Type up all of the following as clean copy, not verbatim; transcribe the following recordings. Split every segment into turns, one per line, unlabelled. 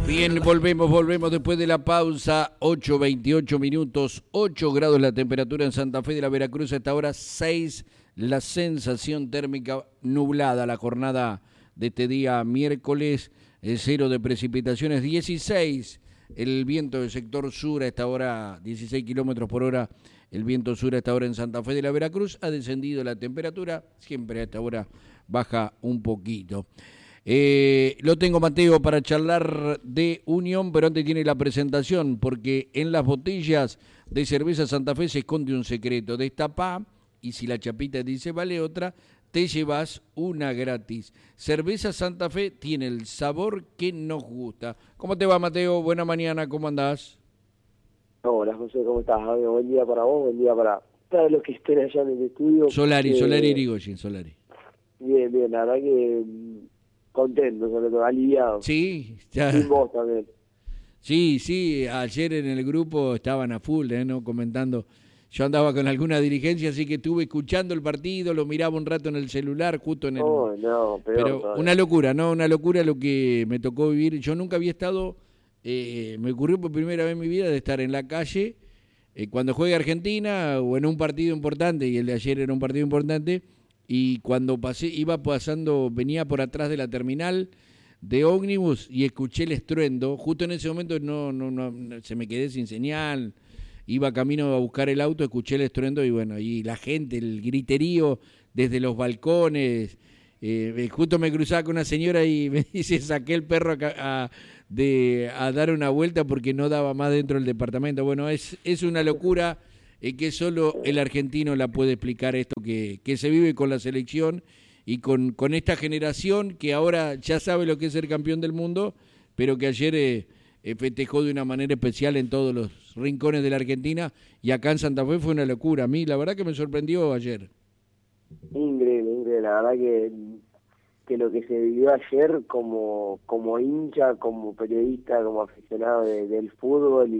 Bien, volvemos después de la pausa, 8:28 minutos, 8 grados la temperatura en Santa Fe de la Veracruz, hasta ahora 6 la sensación térmica, nublada la jornada de este día miércoles, 0 de precipitaciones, 16 el viento del sector sur a esta hora, 16 kilómetros por hora, el viento sur a esta hora en Santa Fe de la Veracruz, ha descendido la temperatura, siempre a esta hora baja un poquito. Lo tengo, Mateo, para charlar de Unión, pero antes tiene la presentación, porque en las botellas de cerveza Santa Fe se esconde un secreto. Destapá, y si la chapita dice vale otra, te llevas una gratis. Cerveza Santa Fe tiene el sabor que nos gusta. ¿Cómo te va, Mateo? Buena mañana, ¿cómo andás?
Hola, José, ¿cómo estás? Buen día para vos, buen día para todos los que estén allá en el estudio.
Solari Irigoyen, Solari.
Bien, la verdad que contento, sobre todo, aliviado.
Sí, ya.
Y vos también.
Sí, ayer en el grupo estaban a full, ¿no? Comentando. Yo andaba con alguna dirigencia, así que estuve escuchando el partido, lo miraba un rato en el celular, justo en el...
Oh, no,
pero
todavía.
una locura, ¿no? Una locura lo que me tocó vivir. Yo nunca había estado, me ocurrió por primera vez en mi vida de estar en la calle cuando juega Argentina o en un partido importante, y el de ayer era un partido importante, y cuando venía por atrás de la terminal de ómnibus y escuché el estruendo. Justo en ese momento no se me quedé sin señal, iba camino a buscar el auto, escuché el estruendo y bueno, y la gente, el griterío desde los balcones. Justo me cruzaba con una señora y me dice, saqué el perro a dar una vuelta porque no daba más dentro del departamento. Bueno, es una locura que solo el argentino la puede explicar, esto que se vive con la selección y con esta generación que ahora ya sabe lo que es ser campeón del mundo, pero que ayer festejó de una manera especial en todos los rincones de la Argentina, y acá en Santa Fe fue una locura. A mí la verdad que me sorprendió ayer.
Increíble, la verdad que lo que se vivió ayer como hincha, como periodista, como aficionado del fútbol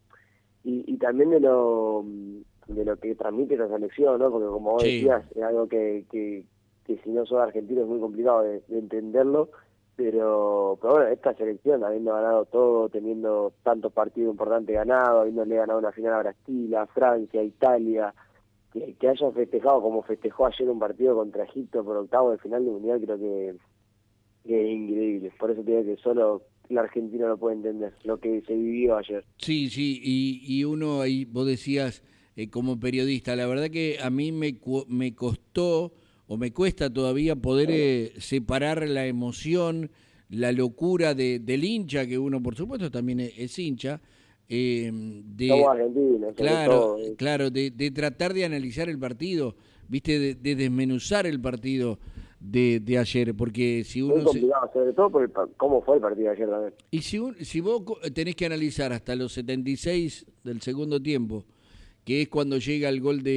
y también de lo que transmite la selección, ¿no? Porque como vos decías, es algo que si no sos argentino es muy complicado de entenderlo, pero bueno, esta selección, habiendo ganado todo, teniendo tantos partidos importantes ganados, habiéndole ganado una final a Brasil, a Francia, a Italia, que haya festejado como festejó ayer un partido contra Egipto por octavo de final de mundial, creo que es increíble. Por eso te digo que solo el argentino lo puede entender, lo que se vivió ayer.
Sí, y uno ahí, vos decías, como periodista, la verdad que a mí me costó, o me cuesta todavía poder separar la emoción, la locura del hincha, que uno por supuesto también es hincha,
Somos argentinos,
claro, de tratar de analizar el partido, viste, de desmenuzar el partido de ayer, porque si uno...
Muy complicado, sobre todo por cómo fue el partido de ayer también.
Y si vos tenés que analizar hasta los 76 del segundo tiempo, que es cuando llega el gol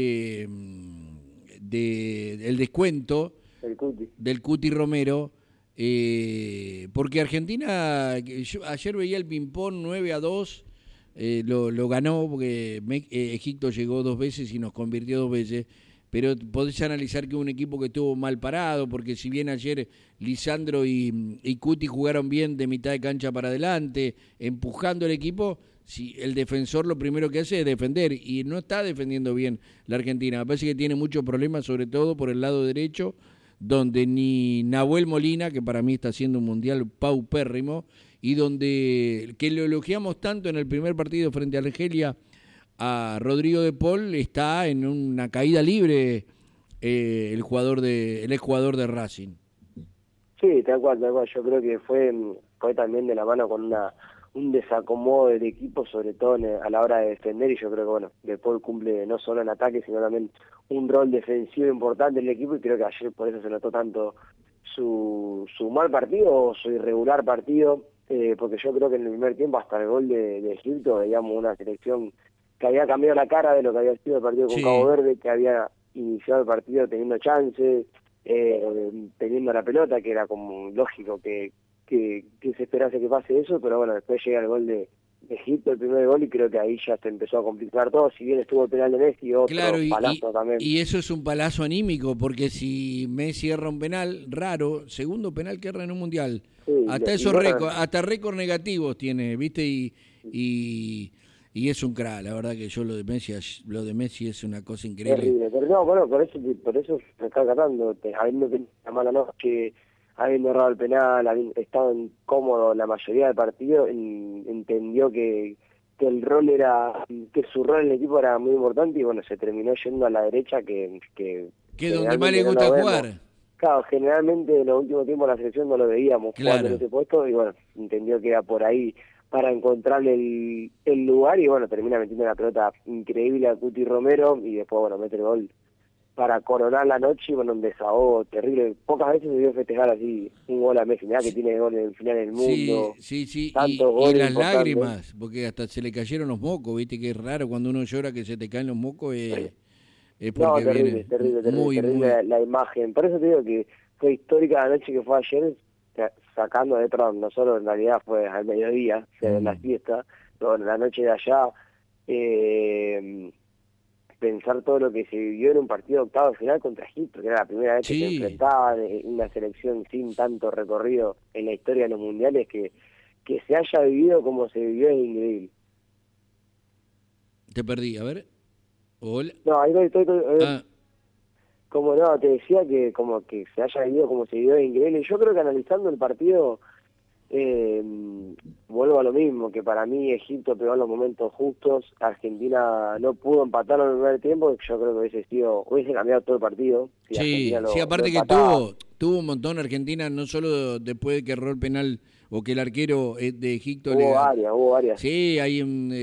el descuento del Cuti Romero, porque Argentina, ayer veía el ping-pong 9-2, lo ganó porque Egipto llegó 2 veces y nos convirtió 2 veces, pero podés analizar que un equipo que estuvo mal parado, porque si bien ayer Lisandro y Cuti jugaron bien de mitad de cancha para adelante, empujando el equipo, si el defensor lo primero que hace es defender, y no está defendiendo bien la Argentina. Me parece que tiene muchos problemas, sobre todo por el lado derecho, donde ni Nahuel Molina, que para mí está haciendo un mundial paupérrimo, y donde, que lo elogiamos tanto en el primer partido frente a Argelia, a Rodrigo de Paul, está en una caída libre el exjugador de Racing.
Sí, tal cual. Yo creo que fue también de la mano con un desacomodo del equipo, sobre todo a la hora de defender, y yo creo que bueno, De Paul cumple no solo en ataque, sino también un rol defensivo importante en el equipo, y creo que ayer por eso se notó tanto su mal partido o su irregular partido, porque yo creo que en el primer tiempo, hasta el gol de Egipto, veíamos una selección que había cambiado la cara de lo que había sido el partido con Cabo Verde, que había iniciado el partido teniendo chances, teniendo la pelota, que era como lógico que se esperase que pase eso, pero bueno, después llega el gol de Egipto el primer gol y creo que ahí ya se empezó a complicar todo, si bien estuvo el penal de Messi, otro
Claro,
palazo también.
y eso es un palazo anímico, porque si Messi erra un penal, raro, segundo penal que erra en un mundial,
Sí,
hasta esos récords, hasta récords negativos tiene, ¿viste? Y es un crack, la verdad que yo lo de Messi es una cosa increíble.
Terrible, pero no, bueno, por eso se está tratando, habiendo tenido una mala noche, habiendo errado el penal, habiendo estado incómodo la mayoría del partido, entendió que el rol era, que su rol en el equipo era muy importante y bueno, se terminó yendo a la derecha que
Que donde más le gusta jugar.
Claro, generalmente en los últimos tiempos la selección no lo veíamos jugando en ese puesto y bueno, entendió que era por ahí para encontrarle el lugar y bueno, termina metiendo una pelota increíble a Cuti Romero y después bueno, mete el gol para coronar la noche y bueno, un desahogo terrible. Pocas veces se vio festejar así un gol a Messi, mirá que tiene gol en el final del mundo.
Sí,
y
las lágrimas, porque hasta se le cayeron los mocos, viste que es raro cuando uno llora que se te caen los mocos, es porque
terrible, terrible la imagen. Por eso te digo que fue histórica la noche que fue ayer, sacando de pronto, no solo en realidad fue al mediodía, o sea, en la fiesta, pero en la noche de allá, pensar todo lo que se vivió en un partido de octavo final contra Egipto, que era la primera vez que se enfrentaban, una selección sin tanto recorrido en la historia de los mundiales, que se haya vivido como se vivió es increíble.
Te perdí, a ver. Hola.
No, ahí estoy como no, te decía que como que se haya vivido como se vivió es increíble. Yo creo que analizando el partido, vuelvo a lo mismo, que para mí Egipto pegó en los momentos justos, Argentina no pudo empatar en el primer tiempo, yo creo que hubiese cambiado todo el partido.
Sí, aparte que tuvo un montón Argentina, no solo después de que erró el penal o que el arquero de Egipto
hubo varias.
Sí, hay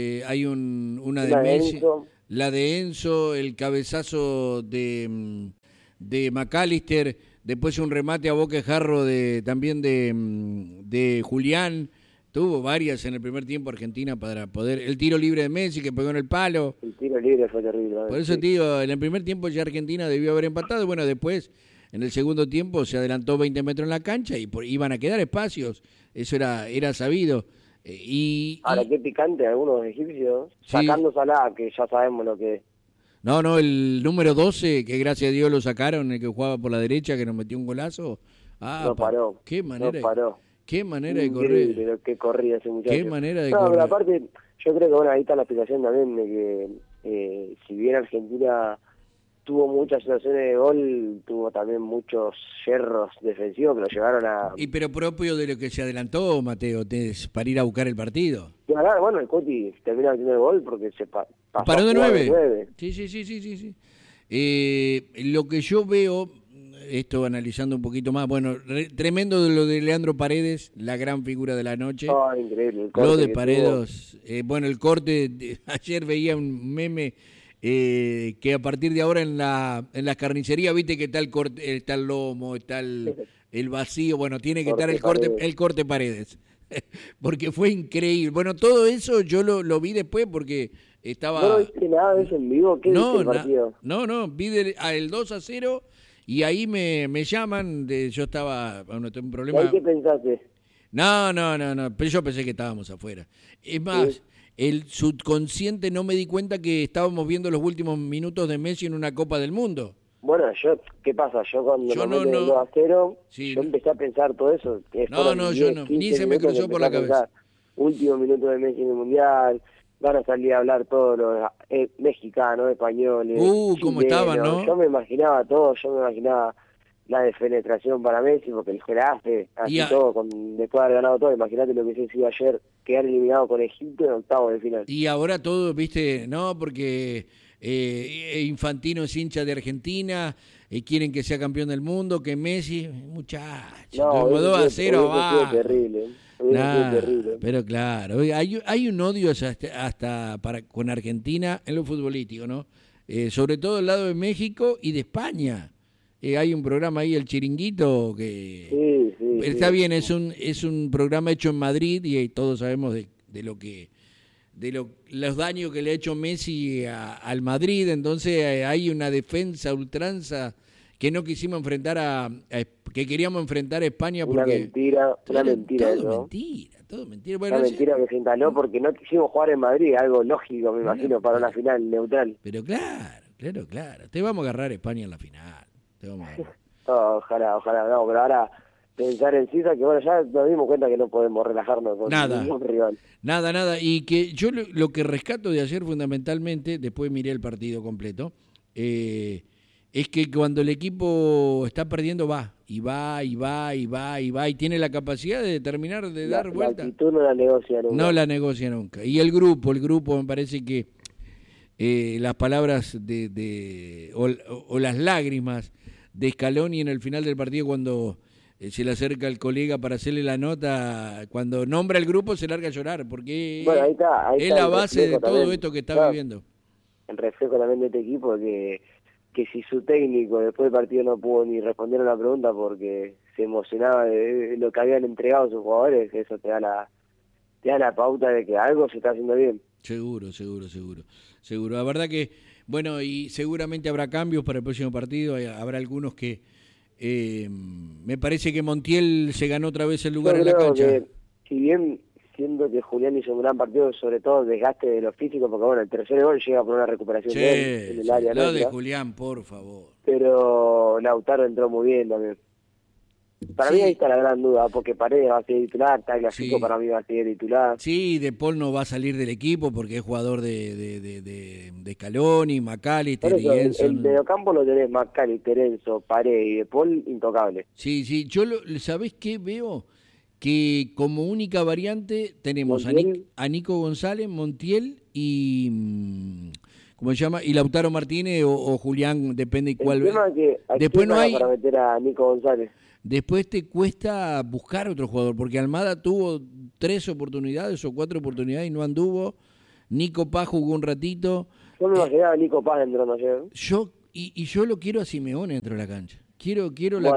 una de Messi, la de Enzo, el cabezazo de McAllister, después un remate a boquejarro también de Julián. Tuvo varias en el primer tiempo Argentina para poder... El tiro libre de Messi que pegó en el palo.
El tiro libre fue terrible.
Por eso, tío, en el primer tiempo ya Argentina debió haber empatado. Bueno, después, en el segundo tiempo, se adelantó 20 metros en la cancha y iban a quedar espacios. Eso era sabido.
Ahora, qué picante algunos egipcios, sacando Salah, que ya sabemos lo que es.
No, el número 12, que gracias a Dios lo sacaron, el que jugaba por la derecha, que nos metió un golazo.
No paró.
Qué manera,
no paró.
Qué manera de correr.
Lo que corría ese muchacho.
Qué manera de correr.
Pero aparte, yo creo que bueno, ahí está la explicación también de que si bien Argentina tuvo muchas situaciones de gol, tuvo también muchos yerros defensivos que lo llevaron a...
Pero propio de lo que se adelantó, Mateo, para ir a buscar el partido.
Bueno, el Coti termina metiendo el gol porque se pasó.
Paró de 9. Sí. Lo que yo veo, esto analizando un poquito más, bueno, tremendo de lo de Leandro Paredes, la gran figura de la noche.
Increíble.
Lo de Paredes, bueno, el corte, ayer veía un meme... que a partir de ahora en las carnicerías, viste que está el corte, está el lomo, está el vacío, bueno, tiene que estar el corte Paredes, porque fue increíble. Bueno, todo eso yo lo vi después porque estaba...
¿No viste nada de eso en vivo? ¿Qué viste el partido?
No, vi el 2-0 y ahí me llaman, yo estaba, bueno, tengo un problema...
¿Y qué pensaste?
No, pero yo pensé que estábamos afuera. Es más... Sí. El subconsciente no me di cuenta que estábamos viendo los últimos minutos de Messi en una Copa del Mundo.
Bueno, ¿qué pasa? Yo cuando me metí 2-0, yo empecé a pensar todo eso.
Ni se me cruzó por la cabeza.
Último minuto de Messi en el Mundial, van a salir a hablar todos los mexicanos, españoles,
cómo estaban, ¿no?
Yo me imaginaba todo, la defenestración para Messi, porque el hace así todo, después de haber ganado todo. Imagínate lo que se hizo ayer, quedar eliminado con Egipto en octavos de final.
Y ahora todo, viste, no, porque Infantino es hincha de Argentina, quieren que sea campeón del mundo, que Messi, muchachos, 2-0 va.
Terrible. Terrible.
Pero claro, hay un odio hasta con Argentina en lo futbolístico, ¿no? Sobre todo del lado de México y de España. Hay un programa ahí, El Chiringuito, que está bien, es un programa hecho en Madrid y todos sabemos de los daños que le ha hecho Messi al Madrid. Entonces hay una defensa ultranza que no quisimos enfrentar que queríamos enfrentar a España porque
una mentira,
todo
¿no?
mentira, todo mentira. Bueno,
Una mentira que se instaló porque no quisimos jugar en Madrid, algo lógico, me imagino, para una final neutral.
Pero claro. Te vamos a agarrar a España en la final. Te vamos a agarrar.
Ojalá, no, pero ahora pensar en Suiza, que bueno, ya nos dimos cuenta que no podemos relajarnos con ningún rival.
Nada. Y que yo lo que rescato de ayer fundamentalmente, después miré el partido completo, es que cuando el equipo está perdiendo va, y tiene la capacidad de terminar de dar vuelta.
La actitud no la negocia nunca.
No la negocia nunca. Y el grupo me parece que las palabras o las lágrimas de Scaloni en el final del partido cuando se le acerca el colega para hacerle la nota, cuando nombra el grupo se larga a llorar, porque
bueno, ahí está
es la base de todo
también,
esto que está viviendo.
El reflejo también de este equipo, que si su técnico después del partido no pudo ni responder a la pregunta porque se emocionaba de lo que habían entregado sus jugadores, eso te da la pauta de que algo se está haciendo bien.
Seguro. La verdad que, bueno, y seguramente habrá cambios para el próximo partido, habrá algunos que me parece que Montiel se ganó otra vez el lugar en la cancha.
Que, si bien siento que Julián hizo un gran partido, sobre todo desgaste de los físicos, porque bueno, el tercer gol llega por una recuperación de él en el área.
Lo de Julián, por favor.
Pero Lautaro entró muy bien también. Para mí ahí está la gran duda, porque Paredes va a ser titular, Tagliafico para mí va a ser titular.
Sí, De Paul no va a salir del equipo porque es jugador de Scaloni, McAllister y Enzo.
El mediocampo lo tenés McAllister, Enzo, Paredes y De Paul intocable.
Sí, yo ¿sabés qué veo? Que como única variante tenemos a Nico González, Montiel y ¿cómo se llama? Y Lautaro Martínez o Julián, depende de cuál.
El tema es que
después no hay
para meter a Nico González.
Después te cuesta buscar otro jugador, porque Almada tuvo 3 oportunidades o 4 oportunidades y no anduvo. Nico Paz jugó un ratito.
Yo me imaginaba a Nico Paz entrando ayer.
Yo lo quiero a Simeone dentro de la cancha. Quiero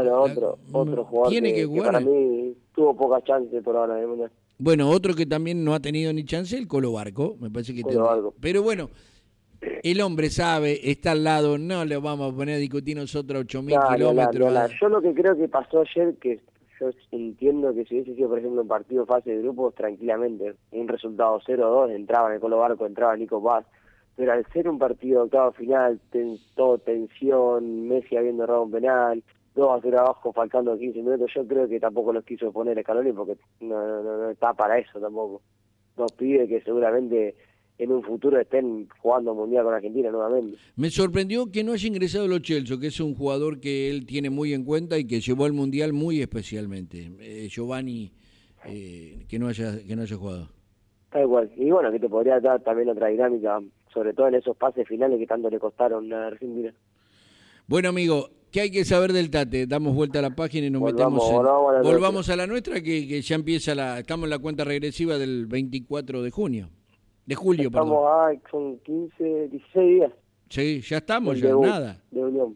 otro jugador
tiene que jugar.
Para mí tuvo pocas chances por ahora.
Bueno, otro que también no ha tenido ni chance, el Colo Barco. Me parece que pero bueno, el hombre sabe, está al lado, no le vamos a poner a discutir nosotros 8.000 kilómetros.
Yo lo que creo que pasó ayer, que yo entiendo que si hubiese sido, por ejemplo, un partido fase de grupos, tranquilamente, un resultado 0-2, entraba en el Colo Barco, entraba Nico Paz. Pero al ser un partido octavo final, todo tensión, Messi habiendo errado un penal, 2-0 abajo faltando 15 minutos, yo creo que tampoco los quiso poner Scaloni porque no está para eso tampoco. Dos pibes que seguramente en un futuro estén jugando mundial con Argentina nuevamente.
Me sorprendió que no haya ingresado Lo Celso, que es un jugador que él tiene muy en cuenta y que llevó al mundial muy especialmente. Giovanni, que no haya jugado.
Tal cual. Y bueno, que te podría dar también otra dinámica, sobre todo en esos pases finales que tanto le costaron a Argentina.
Bueno, amigo, ¿qué hay que saber del Tate? Damos vuelta a la página y nos volvamos a la nuestra, que ya empieza estamos en la cuenta regresiva del 24 de junio. De julio,
perdón. Son 15, 16 días.
Sí, ya estamos, ya, nada.
De Unión.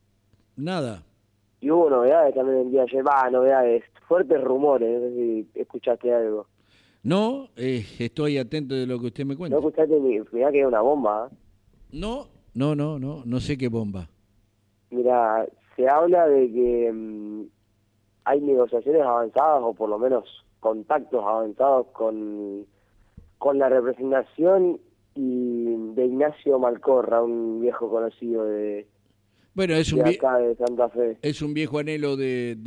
Nada.
Y hubo novedades también el día de ayer, novedades, fuertes rumores, no sé si escuchaste algo.
No, estoy atento de lo que usted me cuenta.
No escuchaste mirá que es una bomba.
No sé qué bomba.
Mira, se habla de que hay negociaciones avanzadas, o por lo menos contactos avanzados con la representación de Ignacio Malcorra, un viejo conocido de acá de Santa Fe.
Es un viejo anhelo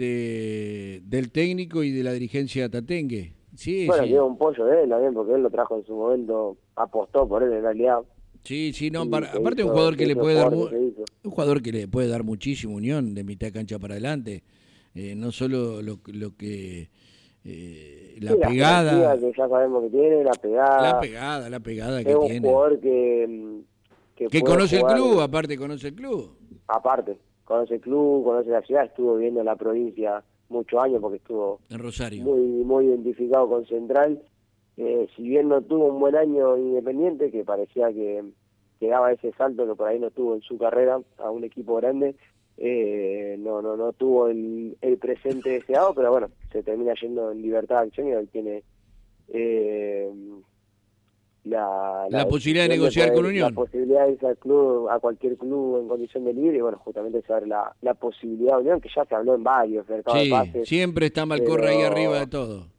del técnico y de la dirigencia tatengue. Sí,
bueno, quedó un pollo de él también, porque él lo trajo en su momento, apostó por él en realidad.
Sí, no, aparte un jugador que le puede dar un jugador que le puede dar muchísimo unión de mitad de cancha para adelante, no solo lo que la pegada
que ya sabemos que tiene, la pegada
que tiene.
Es un jugador que
conoce jugar, el club, aparte conoce el club.
Aparte, conoce el club, conoce la ciudad, estuvo viviendo en la provincia muchos años porque estuvo
en Rosario.
Muy identificado con Central. Si bien no tuvo un buen año Independiente, que parecía que daba ese salto que por ahí no tuvo en su carrera a un equipo grande, no tuvo el presente deseado, pero bueno, se termina yendo en libertad de acción y hoy tiene
la posibilidad de negociar con Unión.
La posibilidad de irse al club, a cualquier club en condición de libre, y bueno, justamente se abre la posibilidad de Unión, que ya se habló en varios mercados de pases.
Siempre está Malcorra ahí arriba de todo.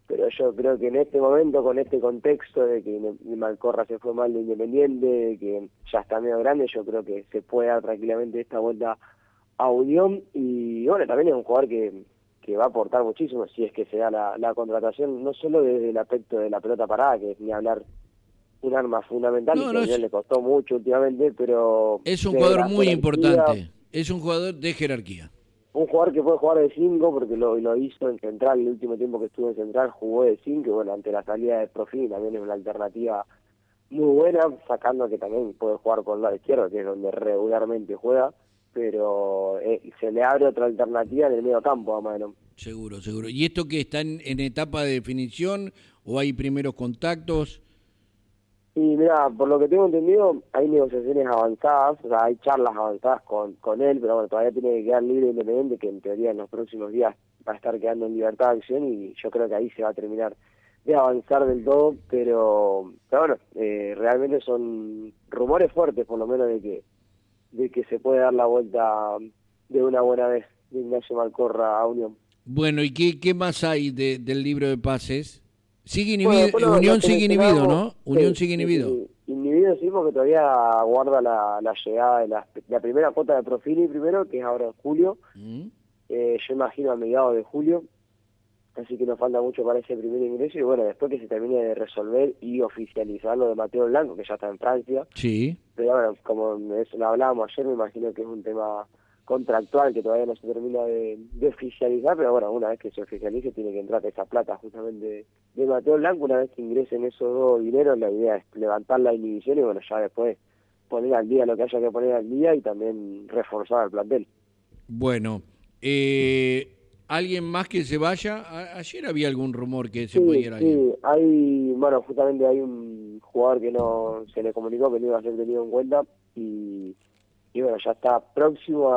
pero yo creo que en este momento, con este contexto de que Malcorra se fue mal de Independiente, de que ya está medio grande, yo creo que se puede dar tranquilamente esta vuelta a Unión, y bueno, también es un jugador que va a aportar muchísimo si es que se da la contratación, no solo desde el aspecto de la pelota parada, que es ni hablar un arma fundamental, y
No,
que a
no,
Unión le costó mucho últimamente, pero
es un
desde
jugador
la
muy
jerarquía,
importante, es un jugador de jerarquía.
un jugador que puede jugar de 5 porque lo hizo en Central, el último tiempo que estuvo en Central jugó de 5, y bueno, ante la salida de Profil también es una alternativa muy buena, sacando que también puede jugar por el lado izquierdo, que es donde regularmente juega, pero se le abre otra alternativa en el medio campo a Madelón.
Seguro, seguro. ¿Y esto que está en etapa de definición o hay primeros contactos?
Y mira, por lo que tengo entendido, hay negociaciones avanzadas, o sea, hay charlas avanzadas con él, pero bueno, todavía tiene que quedar libre e Independiente, que en teoría en los próximos días va a estar quedando en libertad de acción, y yo creo que ahí se va a terminar de avanzar del todo, pero bueno, realmente son rumores fuertes, por lo menos de que se puede dar la vuelta de una buena vez de Ignacio Malcorra a Unión.
Bueno, ¿y qué más hay del libro de pases? Sigue
Bueno,
inhibido,
después lo
Unión
que
sigue inhibido,
mencionábamos,
¿no? Unión
sí,
sigue
sí, sí,
inhibido.
sí. Inhibido sí, porque todavía aguarda la llegada de la primera cuota de Profili primero, que es ahora en julio,
¿Mm?
yo imagino a mediados de julio, así que nos falta mucho para ese primer ingreso, y bueno, después que se termine de resolver y oficializar lo de Mateo Blanco, que ya está en Francia,
Sí.
pero bueno, como eso lo hablábamos ayer, me imagino que es un tema contractual que todavía no se termina de oficializar, pero bueno, una vez que se oficialice tiene que entrar esa plata justamente de Mateo Blanco. Una vez que ingresen esos dos dineros, la idea es levantar la inhibición y bueno, ya después poner al día lo que haya que poner al día, y también reforzar el plantel.
Bueno, ¿alguien más que se vaya? Ayer había algún rumor que se podía
Sí,
ir alguien.
sí, bueno, justamente hay un jugador que no se le comunicó que no iba a ser tenido en cuenta, y bueno, ya está próximo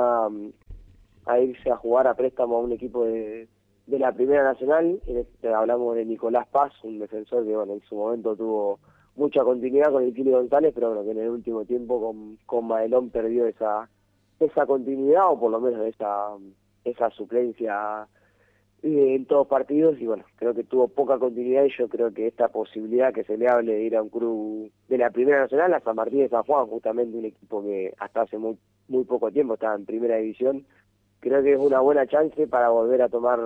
a irse a jugar a préstamo a un equipo de la Primera Nacional. Hablamos de Nicolás Paz, un defensor que bueno, en su momento tuvo mucha continuidad con el Kili González, pero bueno, que en el último tiempo con Madelón perdió esa continuidad, o por lo menos esa suplencia en todos partidos, y bueno, creo que tuvo poca continuidad, y yo creo que esta posibilidad que se le hable de ir a un club de la Primera Nacional, a San Martín de San Juan, justamente un equipo que hasta hace muy poco tiempo estaba en Primera División, creo que es una buena chance para volver a tomar,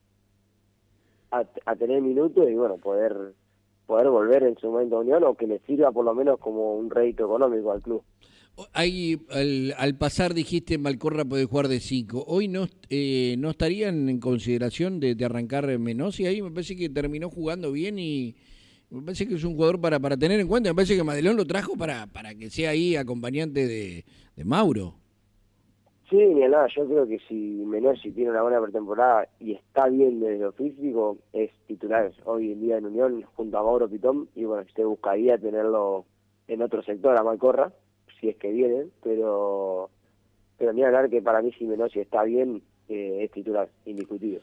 a tener minutos, y bueno, poder volver en su momento a Unión, o que le sirva por lo menos como un rédito económico al club.
Ahí, al pasar dijiste Malcorra puede jugar de 5. Hoy no estarían en consideración de arrancar Menossi. Ahí me parece que terminó jugando bien y me parece que es un jugador para tener en cuenta. Me parece que Madelón lo trajo para que sea ahí acompañante de Mauro.
Sí, ni nada, yo creo que si Menossi tiene una buena pretemporada y está bien desde lo físico, es titular hoy en día en Unión junto a Mauro Pitón, y bueno, se buscaría tenerlo en otro sector a Malcorra, si es que viene, pero ni hablar que para mí si Menossi está bien, es titular, indiscutido.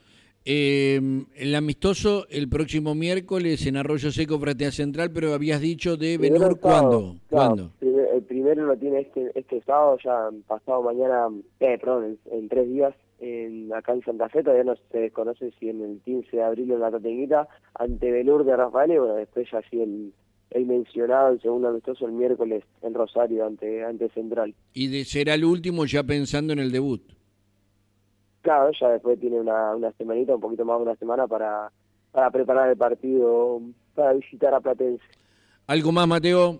El amistoso el próximo miércoles en Arroyo Seco frente a Central, pero habías dicho de
Primero el
Benur,
sábado,
¿cuándo?
claro,
¿Cuándo?
el primero lo tiene este sábado, ya pasado mañana, perdón, en 3 días, acá en Santa Fe. Todavía no se desconoce si en el 15 de abril en la Tateguita, ante Belur de Rafael, y bueno, después ya sí el mencionado, el segundo amistoso, el miércoles en Rosario ante Central.
Y será el último ya pensando en el debut.
Claro, ya después tiene una semanita, un poquito más de una semana para preparar el partido, para visitar a Platense.
¿Algo más, Mateo?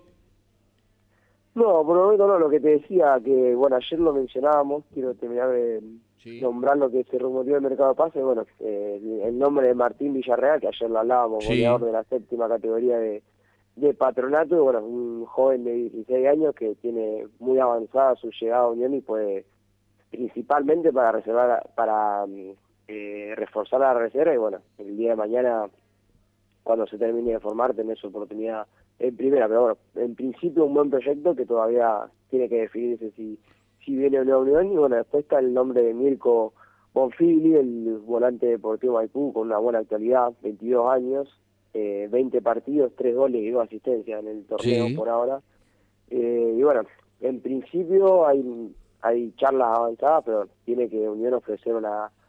No, por el momento no, lo que te decía, que bueno, ayer lo mencionábamos, quiero terminar de
Sí.
nombrar lo que se rumoreó del mercado de pases, bueno, el nombre de Martín Villarreal, que ayer lo hablábamos,
Sí.
goleador de la séptima categoría de Patronato, y bueno, un joven de 16 años que tiene muy avanzada su llegada a Unión, y puede principalmente para reservar, reforzar la reserva, y bueno, el día de mañana, cuando se termine de formar, tener su oportunidad en primera. Pero bueno, en principio un buen proyecto que todavía tiene que definirse si viene o no a Unión. Y bueno, después está el nombre de Mirko Bonfigli, el volante deportivo Maipú, con una buena actualidad, 22 años, 20 partidos, 3 goles y 2 asistencias en el torneo
Sí.
por ahora. Y bueno, en principio hay charlas avanzadas, pero tiene que Unión ofrecer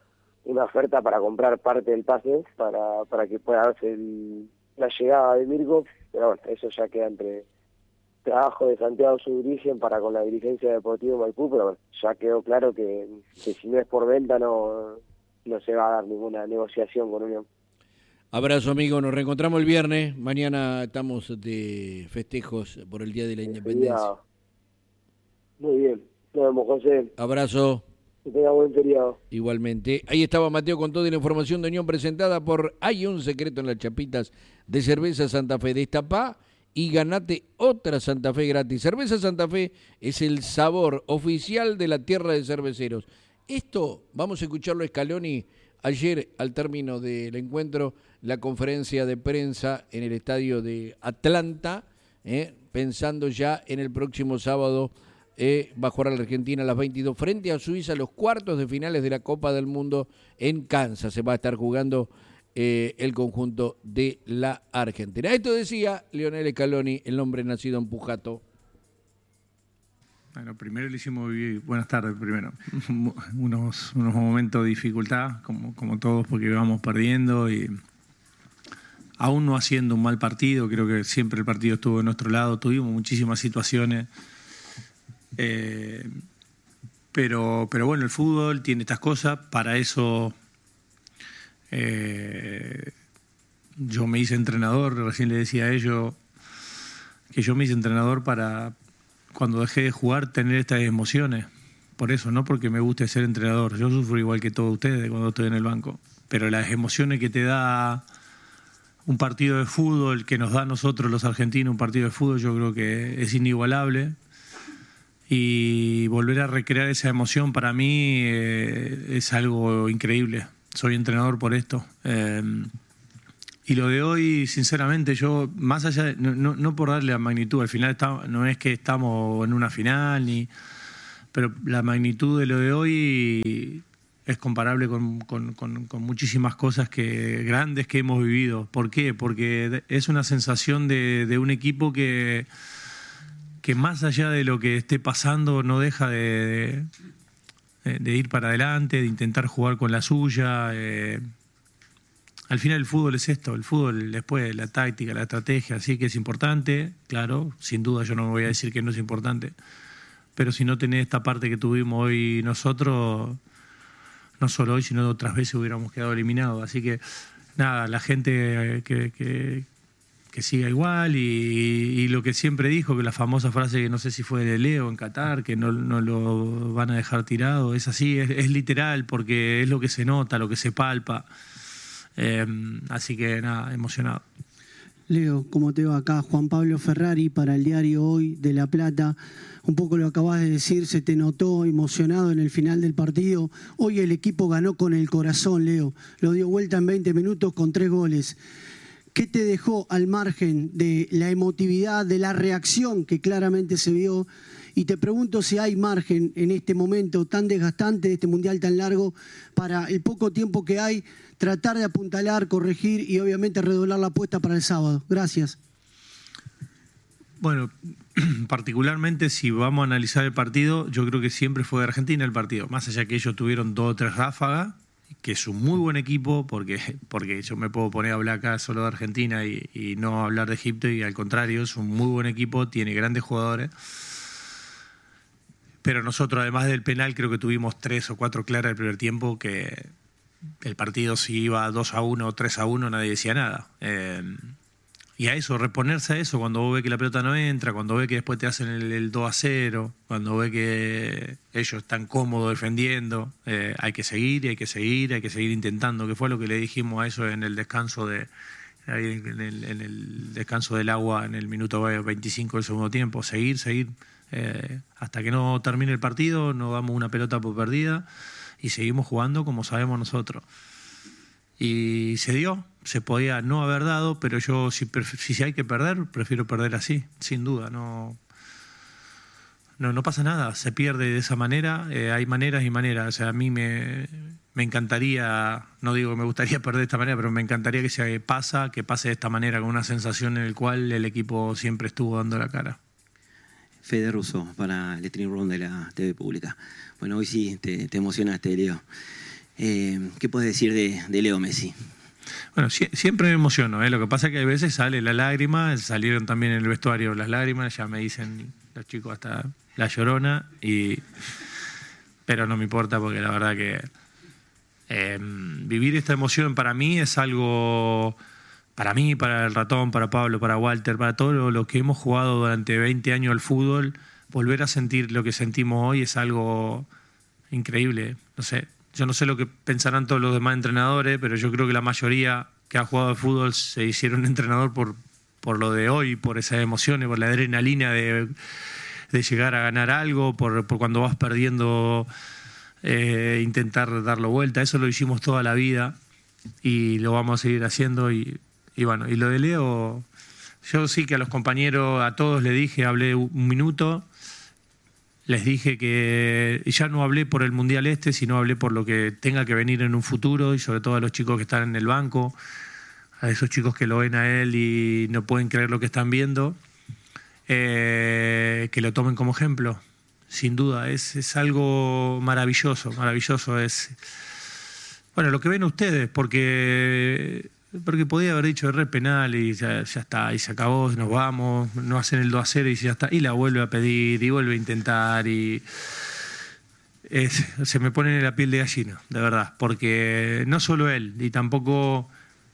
una oferta para comprar parte del pase para que pueda darse la llegada de Mirko, pero bueno, eso ya queda entre trabajo de Santiago su dirigen para con la dirigencia deportiva de Maipú, pero bueno, ya quedó claro que si no es por venta no se va a dar ninguna negociación con Unión.
Abrazo, amigo, nos reencontramos el viernes. Mañana estamos de festejos por el Día de la Independencia.
Muy bien, nos vemos, José.
Abrazo.
Que tenga buen feriado.
Igualmente. Ahí estaba Mateo con toda la información de Unión presentada por Hay un secreto en las chapitas de Cerveza Santa Fe. Destapá y ganate otra Santa Fe gratis. Cerveza Santa Fe es el sabor oficial de la tierra de cerveceros. Esto, vamos a escucharlo a Scaloni ayer al término del encuentro, la conferencia de prensa en el estadio de Atlanta, pensando ya en el próximo sábado. Va a jugar a la Argentina a las 22 frente a Suiza, los cuartos de finales de la Copa del Mundo en Kansas. Se va a estar jugando el conjunto de la Argentina. Esto decía Lionel Scaloni, el hombre nacido en Pujato.
Bueno, primero le hicimos vivir, buenas tardes primero, unos momentos de dificultad, como todos, porque íbamos perdiendo y aún no haciendo un mal partido. Creo que siempre el partido estuvo de nuestro lado, tuvimos muchísimas situaciones. Pero bueno, el fútbol tiene estas cosas, para eso yo me hice entrenador, recién le decía a ellos que yo me hice entrenador para cuando dejé de jugar tener estas emociones, por eso, no porque me guste ser entrenador, yo sufro igual que todos ustedes cuando estoy en el banco, pero las emociones que te da un partido de fútbol, que nos da a nosotros los argentinos un partido de fútbol, yo creo que es inigualable. Y volver a recrear esa emoción para mí es algo increíble. Soy entrenador por esto. Y lo de hoy, sinceramente, yo, más allá, no por darle la magnitud, al final no es que estamos en una final, pero la magnitud de lo de hoy es comparable con muchísimas cosas grandes que hemos vivido. ¿Por qué? Porque es una sensación de un equipo que más allá de lo que esté pasando no deja de ir para adelante, de intentar jugar con la suya. Al final el fútbol es esto, el fútbol después la táctica, la estrategia, sí que es importante, claro, sin duda yo no me voy a decir que no es importante, pero si no tenés esta parte que tuvimos hoy nosotros, no solo hoy, sino otras veces hubiéramos quedado eliminados. Así que nada, la gente que siga igual y lo que siempre dijo, que la famosa frase que no sé si fue de Leo en Qatar, que no lo van a dejar tirado, es así, es literal, porque es lo que se nota, lo que se palpa. Así que nada, emocionado.
Leo, ¿cómo te va? Acá Juan Pablo Ferrari para el diario Hoy de La Plata. Un poco lo acabas de decir, se te notó emocionado en el final del partido. Hoy el equipo ganó con el corazón, Leo. Lo dio vuelta en 20 minutos con 3 goles. ¿Qué te dejó al margen de la emotividad, de la reacción que claramente se vio? Y te pregunto si hay margen en este momento tan desgastante, de este mundial tan largo, para el poco tiempo que hay, tratar de apuntalar, corregir y obviamente redoblar la apuesta para el sábado. Gracias.
Bueno, particularmente si vamos a analizar el partido, yo creo que siempre fue de Argentina el partido. Más allá que ellos tuvieron 2 o 3 ráfagas, que es un muy buen equipo, porque yo me puedo poner a hablar acá solo de Argentina y no hablar de Egipto, y al contrario, es un muy buen equipo, tiene grandes jugadores. Pero nosotros, además del penal, creo que tuvimos 3 o 4 claras el primer tiempo, que el partido si iba 2-1 o 3-1 nadie decía nada. Y a eso, reponerse a eso, cuando vos ves que la pelota no entra, cuando ves que después te hacen el 2-0, cuando ves que ellos están cómodos defendiendo, hay que seguir y hay que seguir intentando, que fue lo que le dijimos a eso en el descanso en el descanso del agua en el minuto 25 del segundo tiempo. Seguir, hasta que no termine el partido, no damos una pelota por perdida y seguimos jugando como sabemos nosotros. Y se dio, se podía no haber dado, pero yo si hay que perder, prefiero perder así, sin duda. No pasa nada, se pierde de esa manera, hay maneras y maneras. O sea, a mí me encantaría, no digo que me gustaría perder de esta manera, pero me encantaría que pase de esta manera, con una sensación en la cual el equipo siempre estuvo dando la cara.
Fede Russo para el Stream Room de la TV Pública. Bueno, hoy sí te emocionaste, Leo. ¿Qué puedes decir de Leo Messi?
Bueno, siempre me emociono, ¿eh? Lo que pasa es que a veces sale la lágrima, salieron también en el vestuario las lágrimas, ya me dicen los chicos hasta la llorona, pero no me importa porque la verdad que vivir esta emoción para mí es algo, para mí, para el Ratón, para Pablo, para Walter, para todos los que hemos jugado durante 20 años al fútbol, volver a sentir lo que sentimos hoy es algo increíble, no sé. Yo no sé lo que pensarán todos los demás entrenadores, pero yo creo que la mayoría que ha jugado al fútbol se hicieron entrenador por lo de hoy, por esas emociones, por la adrenalina de llegar a ganar algo, por cuando vas perdiendo, intentar darlo vuelta. Eso lo hicimos toda la vida y lo vamos a seguir haciendo. Y bueno, y lo de Leo, yo sí que a los compañeros, a todos les dije, hablé un minuto. Les dije que ya no hablé por el Mundial sino hablé por lo que tenga que venir en un futuro y sobre todo a los chicos que están en el banco, a esos chicos que lo ven a él y no pueden creer lo que están viendo, que lo tomen como ejemplo. Sin duda, es algo maravilloso, maravilloso. Es, bueno, lo que ven ustedes, porque podía haber dicho re penal y ya está, y se acabó, nos vamos, no hacen el 2-0 y ya está, y la vuelve a pedir y vuelve a intentar y se me pone en la piel de gallina, de verdad, porque no solo él, y tampoco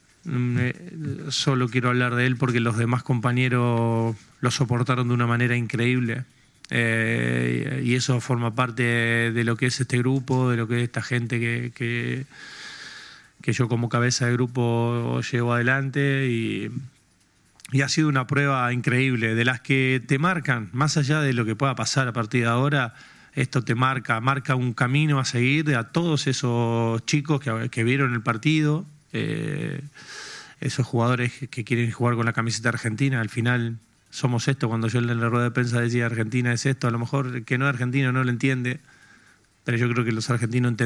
solo quiero hablar de él porque los demás compañeros lo soportaron de una manera increíble. Y eso forma parte de lo que es este grupo, de lo que es esta gente que yo como cabeza de grupo llevo adelante y ha sido una prueba increíble, de las que te marcan, más allá de lo que pueda pasar a partir de ahora, esto te marca un camino a seguir a todos esos chicos que vieron el partido, esos jugadores que quieren jugar con la camiseta argentina. Al final somos esto. Cuando yo en la rueda de prensa decía Argentina es esto, a lo mejor el que no es argentino no lo entiende, pero yo creo que los argentinos entendemos